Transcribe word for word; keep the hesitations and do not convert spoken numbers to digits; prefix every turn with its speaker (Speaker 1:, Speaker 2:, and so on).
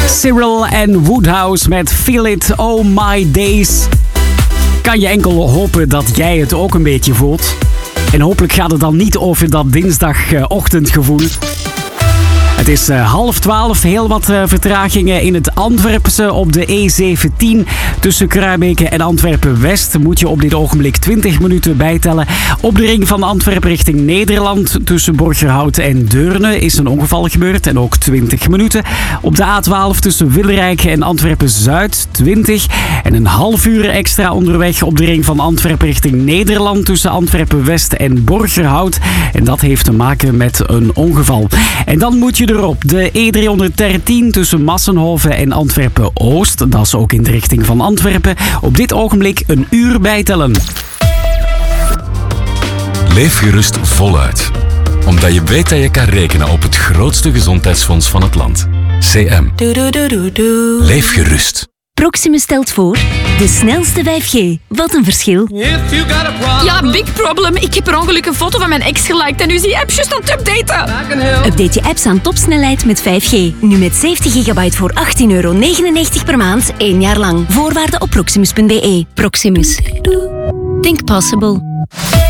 Speaker 1: Cyril en Woodhouse met Feel It, Oh My Days. Kan je enkel hopen dat jij het ook een beetje voelt. En hopelijk gaat het dan niet over dat dinsdagochtendgevoel. Het is uh, half twaalf, heel wat uh, vertragingen in het Antwerpse op de E zeventien. Tussen Kruibeke en Antwerpen-West moet je op dit ogenblik twintig minuten bijtellen. Op de ring van Antwerpen richting Nederland tussen Borgerhout en Deurne is een ongeval gebeurd en ook twintig minuten. Op de A twaalf tussen Wilrijk en Antwerpen-Zuid twintig. En een half uur extra onderweg op de ring van Antwerpen richting Nederland tussen Antwerpen-West en Borgerhout. En dat heeft te maken met een ongeval. En dan moet je erop. De E driehonderddertien tussen Massenhoven en Antwerpen-Oost. Dat is ook in de richting van Antwerpen. Op dit ogenblik een uur bijtellen.
Speaker 2: Leef gerust voluit. Omdat je weet dat je kan rekenen op het grootste gezondheidsfonds van het land. C M. Leef gerust.
Speaker 3: Proximus stelt voor de snelste vijf G. Wat een verschil.
Speaker 4: Ja, big problem. Ik heb per ongeluk een foto van mijn ex geliked en nu is die app juist aan het updaten.
Speaker 3: Update je apps aan topsnelheid met vijf G. Nu met zeventig gigabyte voor achttien euro negenennegentig per maand, één jaar lang. Voorwaarden op proximus punt be. Proximus. Think possible.